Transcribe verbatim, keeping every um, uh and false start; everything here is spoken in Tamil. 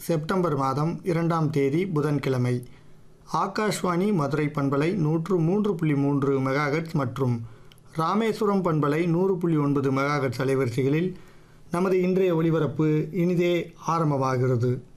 செப்டம்பர் மாதம் இரண்டாம் தேதி புதன்கிழமை. ஆகாஷ்வாணி மதுரை பண்பலை நூற்று மூன்று புள்ளி மூன்று மெகாஹெர்ட்ஸ் மற்றும் ராமேஸ்வரம் பண்பலை நூறு புள்ளி ஒன்பது மெகாஹெர்ட்ஸ் அலைவரிசைகளில் நமது இன்றைய ஒளிபரப்பு இனிதே ஆரம்பமாகிறது.